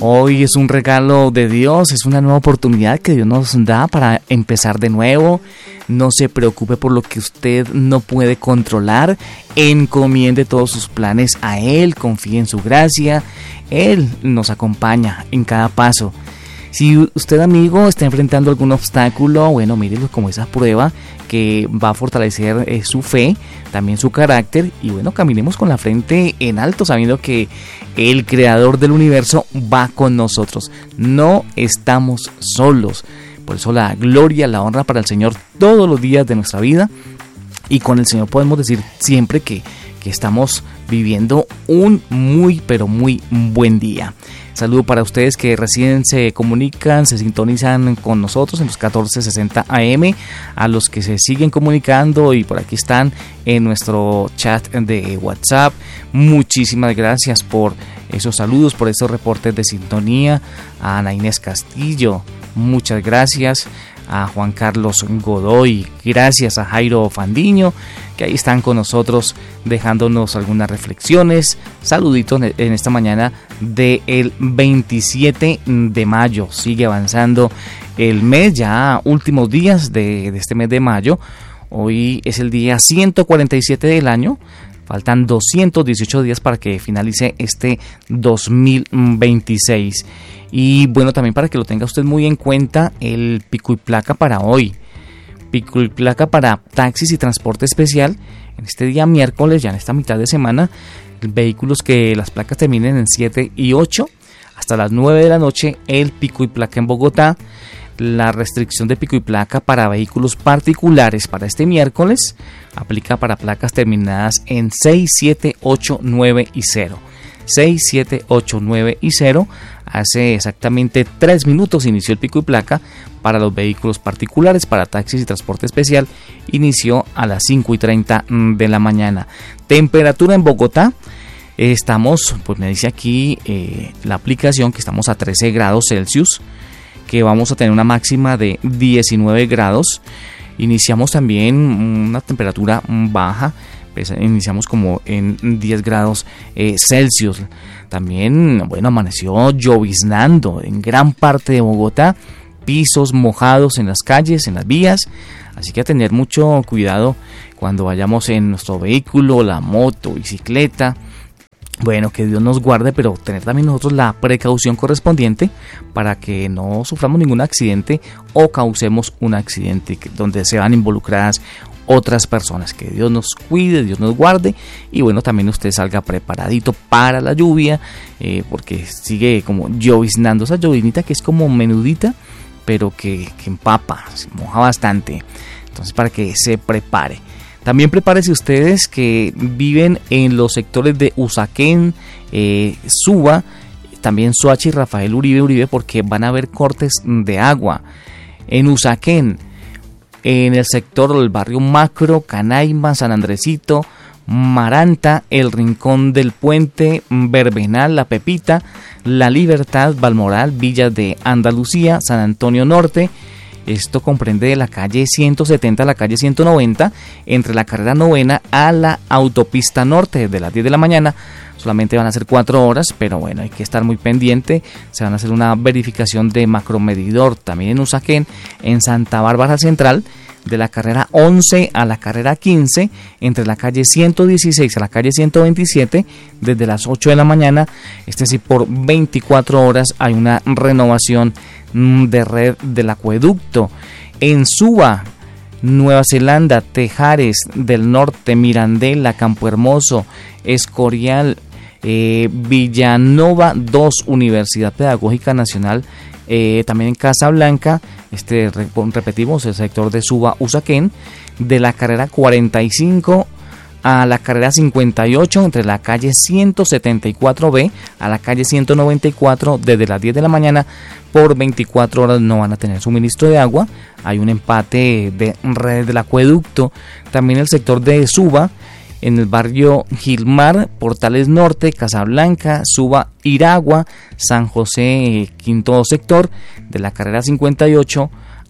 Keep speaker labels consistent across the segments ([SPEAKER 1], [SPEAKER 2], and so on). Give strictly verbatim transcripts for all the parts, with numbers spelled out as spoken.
[SPEAKER 1] Hoy es un regalo de Dios, es una nueva oportunidad que Dios nos da para empezar de nuevo. No se preocupe por lo que usted no puede controlar. Encomiende todos sus planes a Él, confíe en su gracia. Él nos acompaña en cada paso. Si usted, amigo, está enfrentando algún obstáculo, bueno, mírelo como esa prueba que va a fortalecer eh, su fe, también su carácter, y bueno, caminemos con la frente en alto, sabiendo que el creador del universo va con nosotros. No estamos solos. Por eso la gloria, la honra para el Señor todos los días de nuestra vida, y con el Señor podemos decir siempre que, que estamos viviendo un muy, pero muy buen día. Saludo para ustedes que recién se comunican, se sintonizan con nosotros en los catorce sesenta A M, a los que se siguen comunicando y por aquí están en nuestro chat de WhatsApp. Muchísimas gracias por esos saludos, por estos reportes de sintonía. A Ana Inés Castillo, muchas gracias. A Juan Carlos Godoy, gracias. A Jairo Fandiño, que ahí están con nosotros dejándonos algunas reflexiones. Saluditos en esta mañana del veintisiete de mayo. Sigue avanzando el mes, ya últimos días de, de este mes de mayo. Hoy es el día ciento cuarenta y siete del año. Faltan doscientos dieciocho días para que finalice este dos mil veintiséis. Y bueno, también para que lo tenga usted muy en cuenta, el pico y placa para hoy. Pico y placa para taxis y transporte especial. En este día miércoles, ya en esta mitad de semana, vehículos que las placas terminen en siete y ocho. Hasta las nueve de la noche, el pico y placa en Bogotá. La restricción de pico y placa para vehículos particulares para este miércoles aplica para placas terminadas en seis, siete, ocho, nueve y cero. seis, siete, ocho, nueve y cero. Hace exactamente tres minutos inició el pico y placa para los vehículos particulares, para taxis y transporte especial. Inició a las cinco y treinta de la mañana. Temperatura en Bogotá. Estamos, pues me dice aquí eh, la aplicación que estamos a trece grados Celsius, que vamos a tener una máxima de diecinueve grados. Iniciamos también una temperatura baja, pues iniciamos como en diez grados eh, Celsius. También, bueno, amaneció lloviznando en gran parte de Bogotá, pisos mojados en las calles, en las vías, así que a tener mucho cuidado cuando vayamos en nuestro vehículo, la moto, bicicleta. Bueno, que Dios nos guarde, pero tener también nosotros la precaución correspondiente para que no suframos ningún accidente o causemos un accidente donde se van involucradas otras personas. Que Dios nos cuide, Dios nos guarde, y bueno, también usted salga preparadito para la lluvia, eh, porque sigue como lloviznando, esa llovinita que es como menudita, pero que, que empapa, se moja bastante. Entonces, para que se prepare. También prepárese ustedes que viven en los sectores de Usaquén, eh, Suba, también Soacha y Rafael Uribe Uribe, porque van a haber cortes de agua. En Usaquén, en el sector del barrio Macro, Canaima, San Andresito, Maranta, El Rincón del Puente, Verbenal, La Pepita, La Libertad, Balmoral, Villas de Andalucía, San Antonio Norte. Esto comprende de la calle ciento setenta a la calle ciento noventa, entre la carrera novena a la autopista norte, desde las diez de la mañana. Solamente van a ser cuatro horas, pero bueno, hay que estar muy pendiente. Se van a hacer una verificación de macromedidor también en Usaquén, en Santa Bárbara Central, de la carrera once a la carrera quince, entre la calle ciento dieciséis a la calle ciento veintisiete, desde las ocho de la mañana. Este sí, por veinticuatro horas hay una renovación de red del acueducto. En Suba, Nueva Zelanda, Tejares del Norte, Mirandela, Campo Hermoso, Escorial, eh, Villanova dos, Universidad Pedagógica Nacional, eh, también en Casablanca, este, repetimos, el sector de Suba, Usaquén, de la carrera cuarenta y cinco a la carrera cincuenta y ocho, entre la calle ciento setenta y cuatro B a la calle ciento noventa y cuatro, desde las diez de la mañana. Por veinticuatro horas no van a tener suministro de agua. Hay un empate de red del acueducto. También el sector de Suba, en el barrio Gilmar, Portales Norte, Casablanca, Suba, Iragua, San José, quinto sector, de la carrera cincuenta y ocho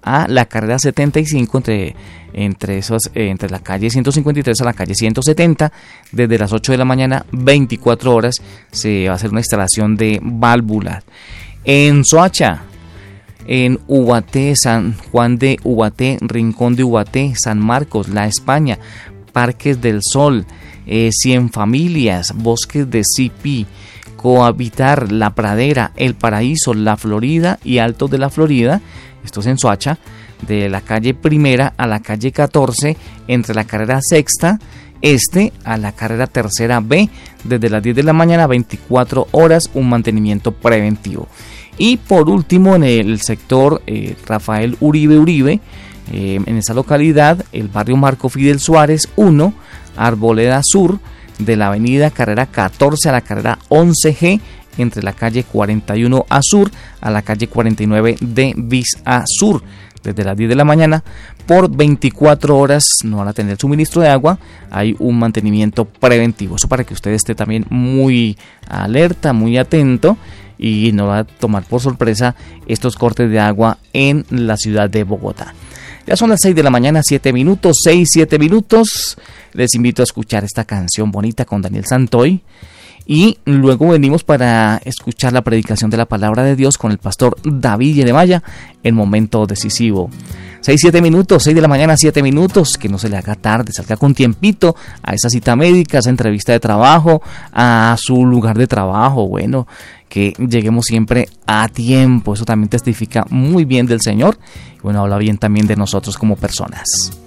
[SPEAKER 1] a la carrera setenta y cinco entre, entre, esos, eh, entre la calle ciento cincuenta y tres a la calle ciento setenta. Desde las ocho de la mañana, veinticuatro horas, se va a hacer una instalación de válvulas. En Soacha, en Ubaté, San Juan de Ubaté, Rincón de Ubaté, San Marcos, La España, Parques del Sol, eh, Cien Familias, Bosques de Sipí, Cohabitar, La Pradera, El Paraíso, La Florida y Altos de la Florida. Esto es en Soacha, de la calle Primera a la calle catorce, entre la carrera Sexta Este a la carrera Tercera B, desde las diez de la mañana, veinticuatro horas, un mantenimiento preventivo. Y por último, en el sector eh, Rafael Uribe Uribe, eh, en esa localidad, el barrio Marco Fidel Suárez uno, Arboleda Sur, de la avenida carrera catorce a la carrera once G, entre la calle cuarenta y uno A Sur a la calle cuarenta y nueve D bis A Sur, desde las diez de la mañana, por veinticuatro horas no van a tener suministro de agua, hay un mantenimiento preventivo. Eso para que usted esté también muy alerta, muy atento y no va a tomar por sorpresa estos cortes de agua en la ciudad de Bogotá. Ya son las seis de la mañana, siete minutos, seis, siete minutos. Les invito a escuchar esta canción bonita con Daniel Santoy. Y luego venimos para escuchar la predicación de la palabra de Dios con el pastor David Yeremaya, el momento decisivo. seis, siete minutos, seis de la mañana, siete minutos, que no se le haga tarde, salga con tiempito a esa cita médica, a esa entrevista de trabajo, a su lugar de trabajo. Bueno, que lleguemos siempre a tiempo, eso también testifica muy bien del Señor, bueno, habla bien también de nosotros como personas.